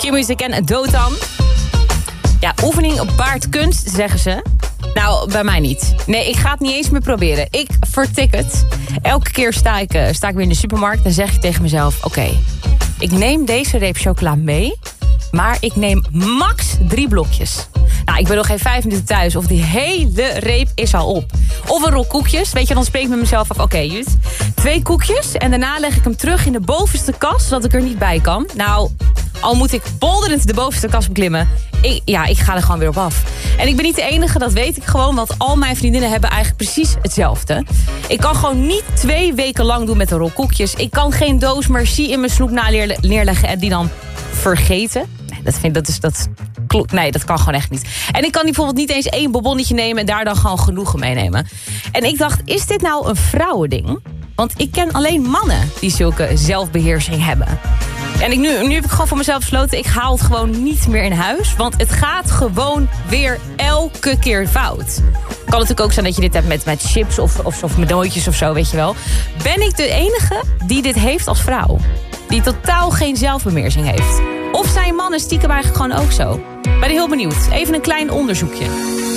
Q-Music en Dotan. Ja, oefening baart kunst, zeggen ze. Nou, bij mij niet. Nee, ik ga het niet eens meer proberen. Ik vertik het. Elke keer sta ik weer in de supermarkt. Dan zeg ik tegen mezelf, oké, ik neem deze reep chocola mee, maar ik neem max 3 blokjes. Nou, ik ben nog geen 5 minuten thuis of die hele reep is al op. Of een rol koekjes. Weet je, dan spreek ik met mezelf af, oké, Jut, 2 koekjes en daarna leg ik hem terug in de bovenste kast, zodat ik er niet bij kan. Nou, al moet ik bolderend de bovenste kast beklimmen, ik ga er gewoon weer op af. En ik ben niet de enige, dat weet ik gewoon, want al mijn vriendinnen hebben eigenlijk precies hetzelfde. Ik kan gewoon niet 2 weken lang doen met een rol koekjes. Ik kan geen doos Merci in mijn snoep neerleggen en die dan vergeten. Nee, dat kan gewoon echt niet. En ik kan bijvoorbeeld niet eens 1 bonbonnetje nemen en daar dan gewoon genoegen meenemen. En ik dacht, is dit nou een vrouwending? Want ik ken alleen mannen die zulke zelfbeheersing hebben. En nu heb ik gewoon voor mezelf besloten, ik haal het gewoon niet meer in huis. Want het gaat gewoon weer elke keer fout. Kan natuurlijk ook zijn dat je dit hebt met chips of met nootjes of zo, weet je wel. Ben ik de enige die dit heeft als vrouw? Die totaal geen zelfbeheersing heeft? Of zijn mannen stiekem eigenlijk gewoon ook zo? Ben ik heel benieuwd. Even een klein onderzoekje.